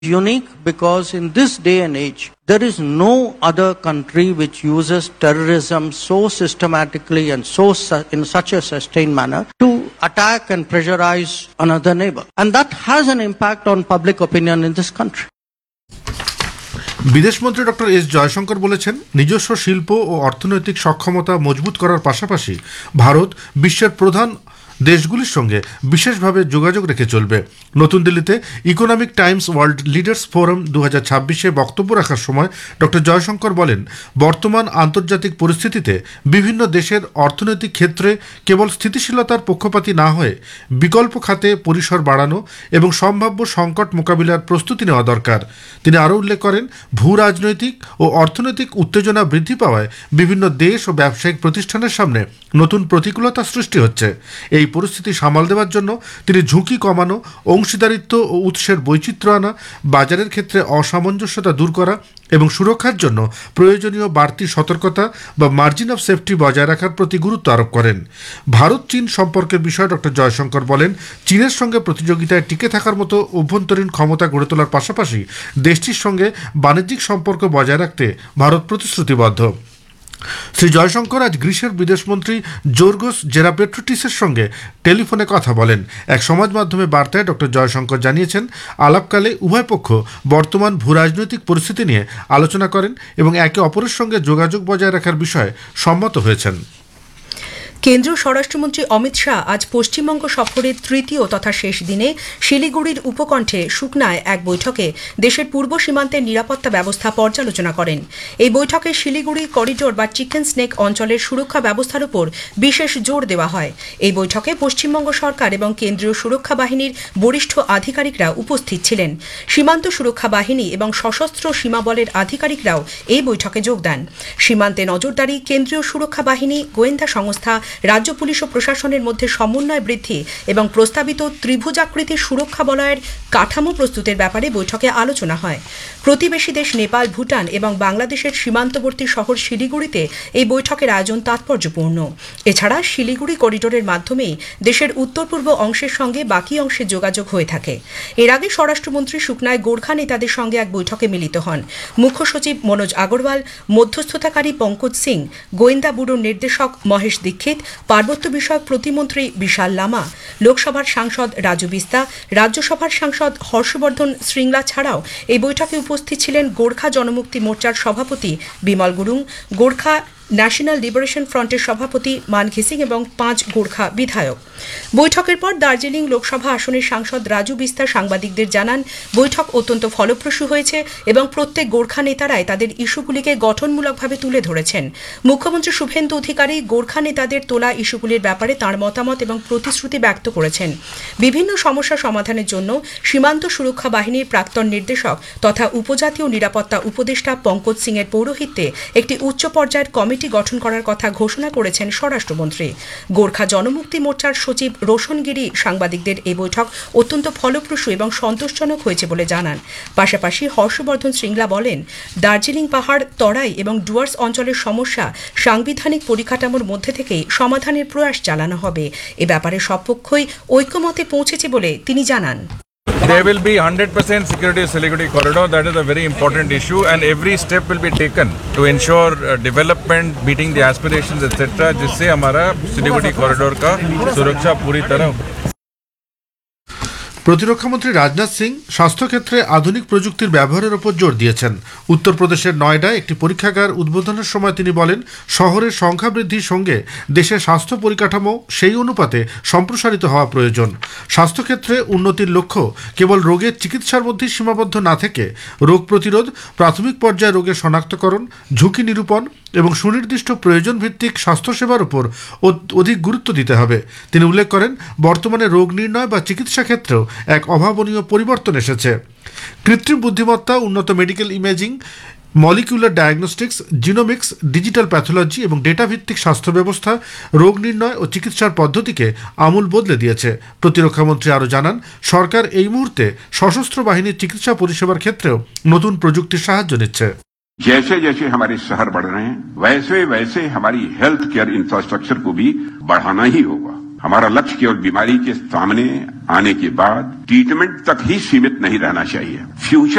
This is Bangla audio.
unique because in this day and age, there is no other country which uses terrorism so systematically and in such a sustained manner to attack and pressurize another neighbor. And that has an impact on public opinion in this country. বিদেশমন্ত্রী ডক্টর এস জয়শঙ্কর বলেছেন, নিজস্ব শিল্প ও অর্থনৈতিক সক্ষমতা মজবুত করার পাশাপাশি ভারত বিশ্বের প্রধান দেশগুলির সঙ্গে বিশেষভাবে যোগাযোগ রেখে চলবে। নতুন দিল্লিতে economic Times world leaders forum 2026-এ বক্তব্য রাখার সময় ডক্টর জয়শঙ্কর বলেন, বর্তমান আন্তর্জাতিক পরিস্থিতিতে বিভিন্ন দেশের অর্থনৈতিক ক্ষেত্রে কেবল স্থিতিশীলতার পক্ষপাতী না হয়ে বিকল্প খাতে পরিসর বাড়ানো এবং সম্ভাব্য সংকট মোকাবিলার প্রস্তুতি নেওয়া দরকার। তিনি আরও উল্লেখ করেন, ভূ রাজনৈতিক ও অর্থনৈতিক উত্তেজনা বৃদ্ধি পাওয়ায় বিভিন্ন দেশ ও ব্যবসায়িক প্রতিষ্ঠানের সামনে নতুন প্রতিকূলতা সৃষ্টি হচ্ছে। এই পরিস্থিতি সামাল দেওয়ার জন্য তিনি ঝুঁকি কমানো, অংশীদারিত্ব ও উৎসের বৈচিত্র্য আনা, বাজারের ক্ষেত্রে অসামঞ্জস্যতা দূর করা এবং সুরক্ষার জন্য প্রয়োজনীয় বাড়তি সতর্কতা বা মার্জিন অফ সেফটি বজায় রাখার প্রতি গুরুত্ব আরোপ করেন। ভারত চীন সম্পর্কের বিষয়ে ডক্টর জয়শঙ্কর বলেন, চীনের সঙ্গে প্রতিযোগিতায় টিকে থাকার মতো অভ্যন্তরীণ ক্ষমতা গড়ে তোলার পাশাপাশি দেশটির সঙ্গে বাণিজ্যিক সম্পর্ক বজায় রাখতে ভারত প্রতিশ্রুতিবদ্ধ। শ্রী জয়শঙ্কর আজ গ্রিসের বিদেশমন্ত্রী জোর্গোস জেরাপেট্রোটিসের সঙ্গে টেলিফোনে কথা বলেন। এক সমাজ মাধ্যমে বার্তায় ডক্টর জয়শঙ্কর জানিয়েছেন, আলাপকালে উভয় পক্ষ বর্তমান ভূরাজনৈতিক পরিস্থিতি নিয়ে আলোচনা করেন এবং একে অপরের সঙ্গে যোগাযোগ বজায় রাখার বিষয়ে সম্মত হয়েছেন। কেন্দ্রীয় স্বরাষ্ট্রমন্ত্রী অমিত শাহ আজ পশ্চিমবঙ্গ সফরের তৃতীয় তথা শেষ দিনে শিলিগুড়ির উপকণ্ঠে সুকনায় এক বৈঠকে দেশের পূর্ব সীমান্তের নিরাপত্তা ব্যবস্থা পর্যালোচনা করেন। এই বৈঠকে শিলিগুড়ি করিডোর বা চিকেন স্নেক অঞ্চলের সুরক্ষা ব্যবস্থার উপর বিশেষ জোর দেওয়া হয়। এই বৈঠকে পশ্চিমবঙ্গ সরকার এবং কেন্দ্রীয় সুরক্ষা বাহিনীর বরিষ্ঠ আধিকারিকরা উপস্থিত ছিলেন। সীমান্ত সুরক্ষা বাহিনী এবং সশস্ত্র সীমাবলের আধিকারিকরাও এই বৈঠকে যোগ দেন। সীমান্তে নজরদারি, কেন্দ্রীয় সুরক্ষা বাহিনী, গোয়েন্দা সংস্থা, রাজ্য পুলিশ ও প্রশাসনের মধ্যে সমন্বয় বৃদ্ধি এবং প্রস্তাবিত ত্রিভুজাকৃতির সুরক্ষা বলয়ের কাঠামো প্রস্তুতের ব্যাপারে বৈঠকে আলোচনা হয়। প্রতিবেশী দেশ নেপাল, ভুটান এবং বাংলাদেশের সীমান্তবর্তী শহর শিলিগুড়িতে এই বৈঠকের আয়োজন তাৎপর্যপূর্ণ। এছাড়া শিলিগুড়ি করিডোরের মাধ্যমেই দেশের উত্তর পূর্ব অংশের সঙ্গে বাকি অংশের যোগাযোগ হয়ে থাকে। এর আগে স্বরাষ্ট্রমন্ত্রী সুকনায় গোর্খা নেতাদের সঙ্গে এক বৈঠকে মিলিত হন। মুখ্য সচিব মনোজ আগরওয়াল, মধ্যস্থতাকারী পঙ্কজ সিং, গোয়েন্দা ব্যুরোর নির্দেশক মহেশ দীক্ষিত, পার্বত্য বিষয়ক প্রতিমন্ত্রী বিশাল লামা, লোকসভার সাংসদ রাজু বিস্তা, রাজ্যসভার সাংসদ হর্ষবর্ধন শ্রীংলা ছাড়াও এই বৈঠকে উপস্থিত ছিলেন গোর্খা জনমুক্তি মোর্চার সভাপতি বিমল গুরুং, গোর্খা ন্যাশনাল লিবারেশন ফ্রন্টের সভাপতি মানঘি সিং এবং 5 গোর্খা বিধায়ক। বৈঠকের পর দার্জিলিং লোকসভা আসনের সাংসদ রাজু বিস্তা সাংবাদিকদের জানান, বৈঠক অত্যন্ত ফলপ্রসূ হয়েছে এবং প্রত্যেক গোর্খা নেতারাই তাদের ইস্যুগুলিকে গঠনমূলকভাবে তুলে ধরেছেন। মুখ্যমন্ত্রী শুভেন্দু অধিকারী গোর্খা নেতাদের তোলা ইস্যুগুলির ব্যাপারে তাঁর মতামত এবং প্রতিশ্রুতি ব্যক্ত করেছেন। বিভিন্ন সমস্যা সমাধানের জন্য সীমান্ত সুরক্ষা বাহিনীর প্রাক্তন নির্দেশক তথা উপজাতীয় নিরাপত্তা উপদেষ্টা পঙ্কজ সিং এর পৌরোহিত্যে একটি উচ্চ পর্যায়ের কমিটি গঠন করার কথা ঘোষণা করেছেন স্বরাষ্ট্রমন্ত্রী। গোর্খা জনমুক্তি মোর্চার সচিব রোশন গিরি সাংবাদিকদের এই বৈঠক অত্যন্ত ফলপ্রসূ এবং সন্তোষজনক হয়েছে বলে জানান। পাশাপাশি হর্ষবর্ধন শ্রীংলা বলেন, দার্জিলিং পাহাড়, তরাই এবং ডুয়ার্স অঞ্চলের সমস্যা সাংবিধানিক পরিকাঠামোর মধ্যে থেকেই সমাধানের প্রয়াস চালানো হবে। এ ব্যাপারে সব পক্ষই ঐক্যমতে পৌঁছেছে বলে তিনি জানান। There will be 100% security of Siliguri corridor. That is a very important issue, and every step will be taken to ensure development, meeting the aspirations, etc. जिससे हमारा Siliguri corridor का सुरक्षा पूरी तरह। প্রতিরক্ষামন্ত্রী রাজনাথ সিং স্বাস্থ্যক্ষেত্রে আধুনিক প্রযুক্তির ব্যবহারের উপর জোর দিয়েছেন। উত্তরপ্রদেশের নয়ডায় একটি পরীক্ষাগার উদ্বোধনের সময় তিনি বলেন, শহরের সংখ্যা বৃদ্ধির সঙ্গে দেশের স্বাস্থ্য পরিকাঠামো সেই অনুপাতে সম্প্রসারিত হওয়া প্রয়োজন। স্বাস্থ্যক্ষেত্রে উন্নতির লক্ষ্য কেবল রোগের চিকিৎসার মধ্যে সীমাবদ্ধ না থেকে রোগ প্রতিরোধ, প্রাথমিক পর্যায়ে রোগের শনাক্তকরণ, ঝুঁকি নিরূপণ এবং সুনির্দিষ্ট প্রয়োজন ভিত্তিক স্বাস্থ্যসেবার উপর অধিক গুরুত্ব দিতে হবে। তিনি উল্লেখ করেন, বর্তমানে রোগ নির্ণয় বা চিকিৎসা ক্ষেত্রেও এক অভাবনীয় পরিবর্তন এসেছে। কৃত্রিম বুদ্ধিমত্তা, উন্নত medical imaging, molecular diagnostics, genomics, digital pathology এবং ডেটা ভিত্তিক স্বাস্থ্য ব্যবস্থা রোগ নির্ণয় ও চিকিৎসার পদ্ধতিকে আমূল বদলে দিয়েছে। প্রতিরক্ষামন্ত্রী আরও জানান, সরকার এই মুহূর্তে সশস্ত্র বাহিনীর চিকিৎসা পরিষেবার ক্ষেত্রেও নতুন প্রযুক্তির সাহায্য নিচ্ছে। जैसे जैसे हमारे शहर बढ़ रहे हैं, वैसे वैसे हमारी हेल्थ केयर इंफ्रास्ट्रक्चर को भी बढ़ाना ही होगा। हमारा लक्ष्य केवल बीमारी के सामने आने के बाद ट्रीटमेंट तक ही सीमित नहीं रहना चाहिए। फ्यूचर